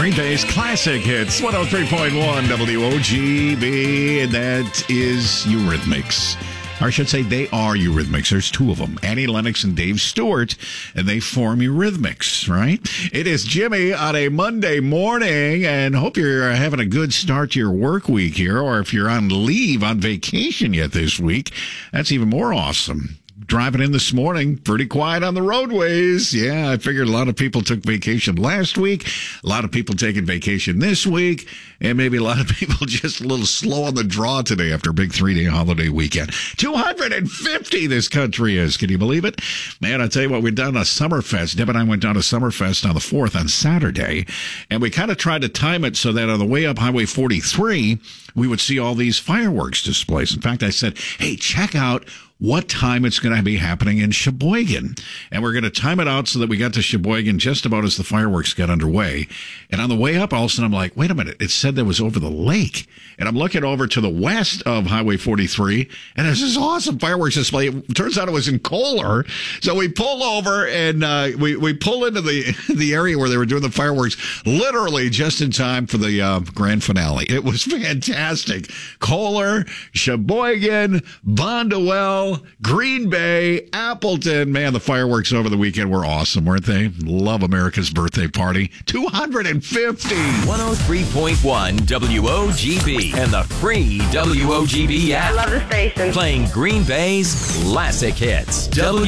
Green Bay's classic hits, 103.1 WOGB, and that is Eurythmics. Or I should say they are Eurythmics. There's two of them, Annie Lennox and Dave Stewart, and they form Eurythmics, right? It is Jimmy on a Monday morning, and hope you're having a good start to your work week here, or if you're on leave, on vacation yet this week, that's even more awesome. Driving in this morning, pretty quiet on the roadways. Yeah, I figured a lot of people took vacation last week, a lot of people taking vacation this week, and maybe a lot of people just a little slow on the draw today after a big 3-day holiday weekend. 250 this country is. Can you believe it? Man, I tell you what, we've done a Summerfest. Deb and I went down to Summerfest on the 4th on Saturday, and we kind of tried to time it so that on the way up Highway 43, we would see all these fireworks displays. In fact, I said, hey, check out what time it's going to be happening in Sheboygan. And we're going to time it out so that we got to Sheboygan just about as the fireworks got underway. And on the way up, all of a sudden, I'm like, wait a minute, it said that was over the lake. And I'm looking over to the west of Highway 43, and there's this awesome fireworks display. It turns out it was in Kohler. So we pull over, and we pull into the area where they were doing the fireworks, literally just in time for the grand finale. It was fantastic. Kohler, Sheboygan, Bondwell, Green Bay, Appleton. Man, the fireworks over the weekend were awesome, weren't they? Love America's birthday party. 250. 103.1 WOGB and the free WOGB app. I love the station. Playing Green Bay's classic hits.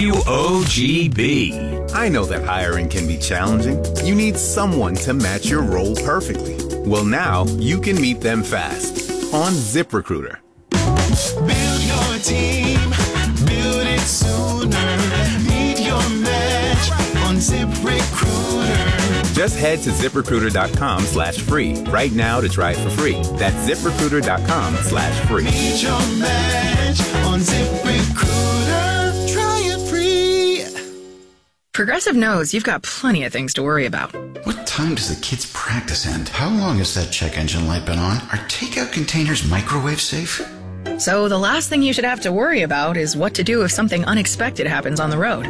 WOGB. I know that hiring can be challenging. You need someone to match your role perfectly. Well, now you can meet them fast on ZipRecruiter. Build your team, build it sooner. Meet your match on ZipRecruiter. Just head to ZipRecruiter.com/free right now to try it for free. That's ZipRecruiter.com/free. Meet your match on ZipRecruiter. Try it free. Progressive knows you've got plenty of things to worry about. What time does the kids' practice end? How long has that check engine light been on? Are takeout containers microwave safe? So the last thing you should have to worry about is what to do if something unexpected happens on the road.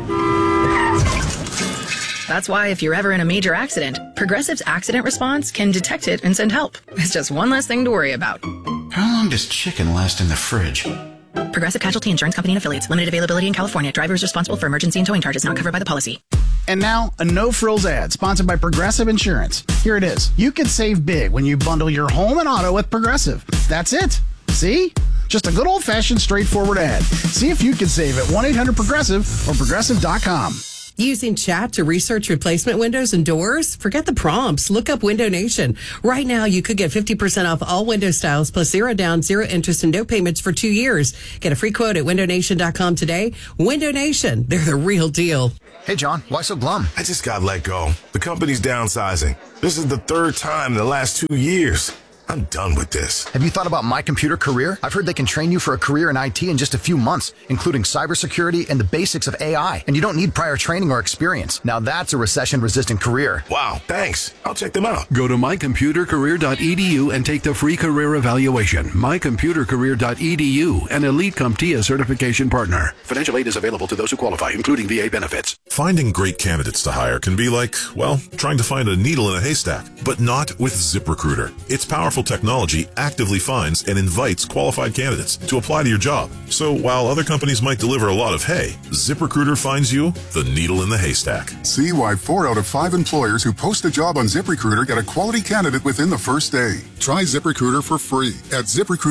That's why if you're ever in a major accident, Progressive's accident response can detect it and send help. It's just one less thing to worry about. How long does chicken last in the fridge? Progressive Casualty Insurance Company and Affiliates. Limited availability in California. Driver is responsible for emergency and towing charges not covered by the policy. And now, a no-frills ad sponsored by Progressive Insurance. Here it is. You could save big when you bundle your home and auto with Progressive. That's it. See? Just a good old-fashioned, straightforward ad. See if you can save at 1-800-PROGRESSIVE or Progressive.com. Using chat to research replacement windows and doors? Forget the prompts. Look up Window Nation. Right now, you could get 50% off all window styles plus 0 down, 0 interest, and no payments for 2 years. Get a free quote at windownation.com today. Window Nation. They're the real deal. Hey, John, why so glum? I just got let go. The company's downsizing. This is the third time in the last 2 years. I'm done with this. Have you thought about My Computer Career? I've heard they can train you for a career in IT in just a few months, including cybersecurity and the basics of AI. And you don't need prior training or experience. Now that's a recession-resistant career. Wow, thanks. I'll check them out. Go to mycomputercareer.edu and take the free career evaluation. Mycomputercareer.edu, an Elite CompTIA certification partner. Financial aid is available to those who qualify, including VA benefits. Finding great candidates to hire can be like, well, trying to find a needle in a haystack, but not with ZipRecruiter. Its powerful technology actively finds and invites qualified candidates to apply to your job. So while other companies might deliver a lot of hay, ZipRecruiter finds you the needle in the haystack. See why 4 out of 5 employers who post a job on ZipRecruiter get a quality candidate within the first day. Try ZipRecruiter for free at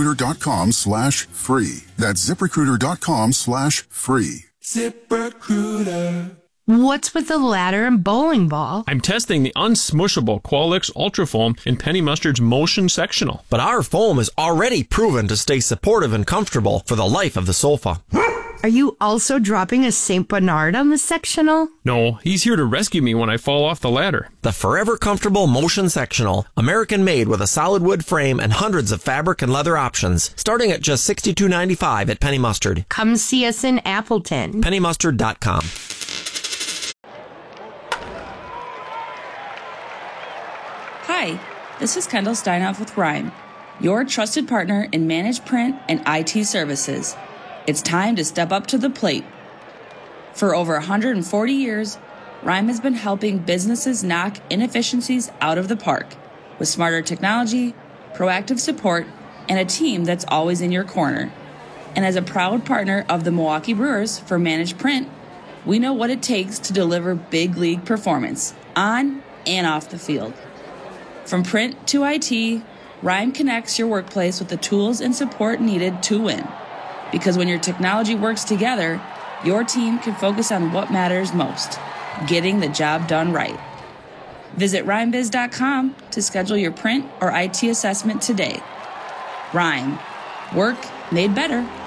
ZipRecruiter.com/free. That's ZipRecruiter.com/free. ZipRecruiter. What's with the ladder and bowling ball? I'm testing the unsmushable Qualix Ultra Foam in Penny Mustard's Motion Sectional. But our foam is already proven to stay supportive and comfortable for the life of the sofa. Are you also dropping a St. Bernard on the sectional? No, he's here to rescue me when I fall off the ladder. The forever comfortable Motion Sectional, American made with a solid wood frame and hundreds of fabric and leather options, starting at just $62.95 at Penny Mustard. Come see us in Appleton. PennyMustard.com. Hi, this is Kendall Steinhoff with Rhyme, your trusted partner in managed print and IT services. It's time to step up to the plate. For over 140 years, Rhyme has been helping businesses knock inefficiencies out of the park. with smarter technology, proactive support, and a team that's always in your corner. And as a proud partner of the Milwaukee Brewers for Managed Print, we know what it takes to deliver big league performance on and off the field. From print to IT, Rhyme connects your workplace with the tools and support needed to win. Because when your technology works together, your team can focus on what matters most, getting the job done right. Visit rhymebiz.com to schedule your print or IT assessment today. Rhyme. Work made better.